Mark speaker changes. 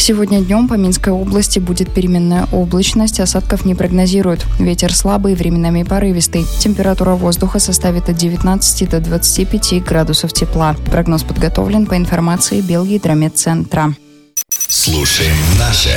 Speaker 1: Сегодня днем по Минской области будет переменная облачность, осадков не прогнозируют. Ветер слабый, временами порывистый. Температура воздуха составит от 19 до 25 градусов тепла. Прогноз подготовлен по информации Белгидрометцентра.
Speaker 2: Слушаем наше